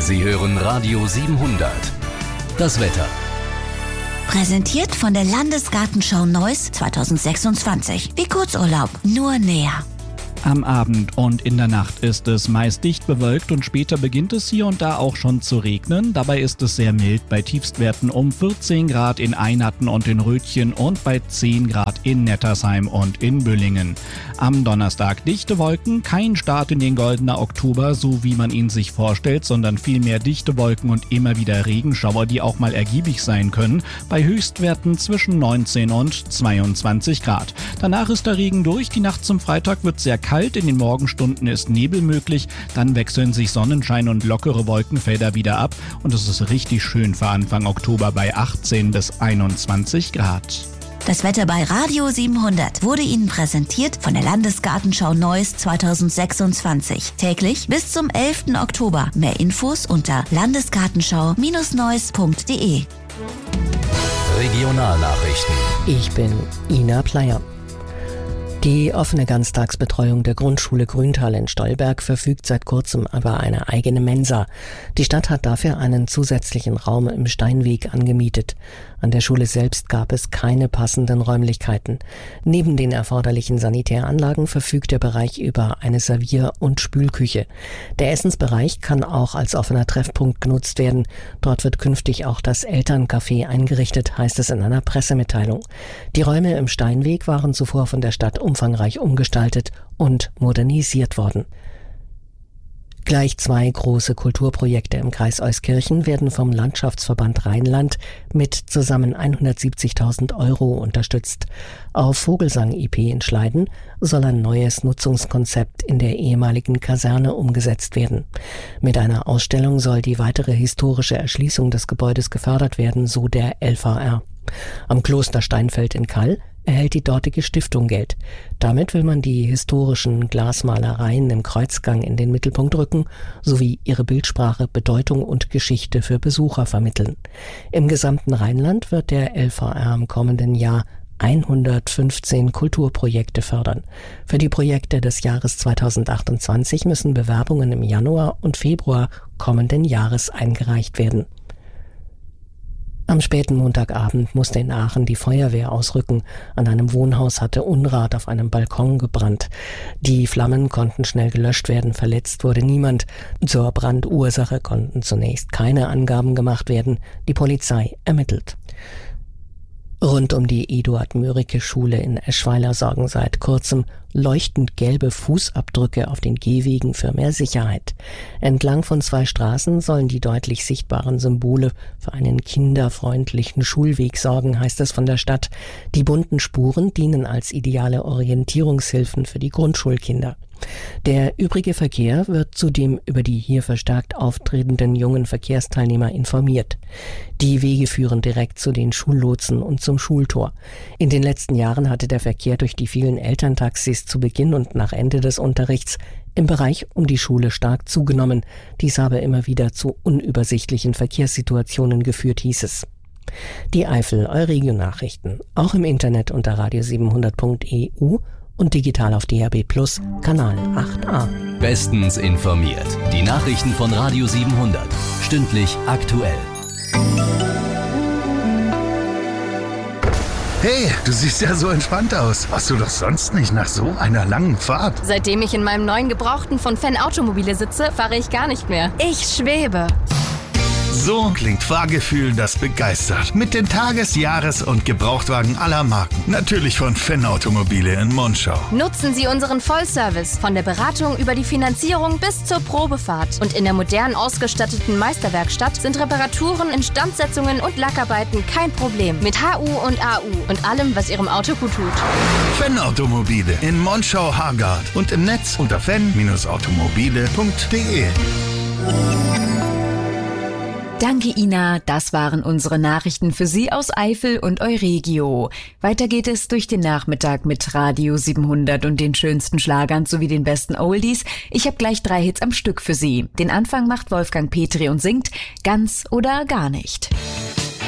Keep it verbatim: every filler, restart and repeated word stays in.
Sie hören Radio siebenhundert. Das Wetter. Präsentiert von der Landesgartenschau Neuss zweitausendsechsundzwanzig. Wie Kurzurlaub, nur näher. Am Abend und in der Nacht ist es meist dicht bewölkt und später beginnt es hier und da auch schon zu regnen. Dabei ist es sehr mild bei Tiefstwerten um vierzehn Grad in Einhatten und in Rötchen und bei zehn Grad in Nettersheim und in Büllingen. Am Donnerstag dichte Wolken, kein Start in den goldenen Oktober, so wie man ihn sich vorstellt, sondern vielmehr dichte Wolken und immer wieder Regenschauer, die auch mal ergiebig sein können, bei Höchstwerten zwischen neunzehn und zweiundzwanzig Grad. Danach ist der Regen durch, die Nacht zum Freitag wird sehr kalt. Kalt, in den Morgenstunden ist Nebel möglich, dann wechseln sich Sonnenschein und lockere Wolkenfelder wieder ab und es ist richtig schön für Anfang Oktober bei achtzehn bis einundzwanzig Grad. Das Wetter bei Radio siebenhundert wurde Ihnen präsentiert von der Landesgartenschau Neuss zweitausendsechsundzwanzig. Täglich bis zum elften Oktober. Mehr Infos unter landesgartenschau Neuss punkt de. Regionalnachrichten. Ich bin Ina Pleier. Die offene Ganztagsbetreuung der Grundschule Grüntal in Stolberg verfügt seit kurzem über eine eigene Mensa. Die Stadt hat dafür einen zusätzlichen Raum im Steinweg angemietet. An der Schule selbst gab es keine passenden Räumlichkeiten. Neben den erforderlichen Sanitäranlagen verfügt der Bereich über eine Servier- und Spülküche. Der Essensbereich kann auch als offener Treffpunkt genutzt werden. Dort wird künftig auch das Elterncafé eingerichtet, heißt es in einer Pressemitteilung. Die Räume im Steinweg waren zuvor von der Stadt umfangreich umgestaltet und modernisiert worden. Gleich zwei große Kulturprojekte im Kreis Euskirchen werden vom Landschaftsverband Rheinland mit zusammen hundertsiebzigtausend Euro unterstützt. Auf Vogelsang I P in Schleiden soll ein neues Nutzungskonzept in der ehemaligen Kaserne umgesetzt werden. Mit einer Ausstellung soll die weitere historische Erschließung des Gebäudes gefördert werden, so der L V R. Am Kloster Steinfeld in Kall erhält die dortige Stiftung Geld. Damit will man die historischen Glasmalereien im Kreuzgang in den Mittelpunkt rücken, sowie ihre Bildsprache, Bedeutung und Geschichte für Besucher vermitteln. Im gesamten Rheinland wird der L V R im kommenden Jahr hundertfünfzehn Kulturprojekte fördern. Für die Projekte des Jahres zweitausendachtundzwanzig müssen Bewerbungen im Januar und Februar kommenden Jahres eingereicht werden. Am späten Montagabend musste in Aachen die Feuerwehr ausrücken. An einem Wohnhaus hatte Unrat auf einem Balkon gebrannt. Die Flammen konnten schnell gelöscht werden, verletzt wurde niemand. Zur Brandursache konnten zunächst keine Angaben gemacht werden. Die Polizei ermittelt. Rund um die Eduard-Mörike-Schule in Eschweiler sorgen seit kurzem leuchtend gelbe Fußabdrücke auf den Gehwegen für mehr Sicherheit. Entlang von zwei Straßen sollen die deutlich sichtbaren Symbole für einen kinderfreundlichen Schulweg sorgen, heißt es von der Stadt. Die bunten Spuren dienen als ideale Orientierungshilfen für die Grundschulkinder. Der übrige Verkehr wird zudem über die hier verstärkt auftretenden jungen Verkehrsteilnehmer informiert. Die Wege führen direkt zu den Schullotsen und zum Schultor. In den letzten Jahren hatte der Verkehr durch die vielen Elterntaxis zu Beginn und nach Ende des Unterrichts im Bereich um die Schule stark zugenommen. Dies habe immer wieder zu unübersichtlichen Verkehrssituationen geführt, hieß es. Die Eifel Euregio-Nachrichten, auch im Internet unter radio siebenhundert punkt e u und digital auf D A B Plus, Kanal acht a. Bestens informiert. Die Nachrichten von Radio siebenhundert. Stündlich aktuell. Hey, du siehst ja so entspannt aus. Warst du doch sonst nicht nach so einer langen Fahrt? Seitdem ich in meinem neuen Gebrauchten von Fan Automobile sitze, fahre ich gar nicht mehr. Ich schwebe. So klingt Fahrgefühl, das begeistert. Mit den Tages-, Jahres- und Gebrauchtwagen aller Marken. Natürlich von Fan Automobile in Monschau. Nutzen Sie unseren Vollservice von der Beratung über die Finanzierung bis zur Probefahrt. Und in der modern ausgestatteten Meisterwerkstatt sind Reparaturen, Instandsetzungen und Lackarbeiten kein Problem. Mit H U und A U und allem, was Ihrem Auto gut tut. Fan Automobile in Monschau-Hargard und im Netz unter fan automobile punkt de. Danke, Ina. Das waren unsere Nachrichten für Sie aus Eifel und Euregio. Weiter geht es durch den Nachmittag mit Radio siebenhundert und den schönsten Schlagern sowie den besten Oldies. Ich habe gleich drei Hits am Stück für Sie. Den Anfang macht Wolfgang Petri und singt Ganz oder gar nicht.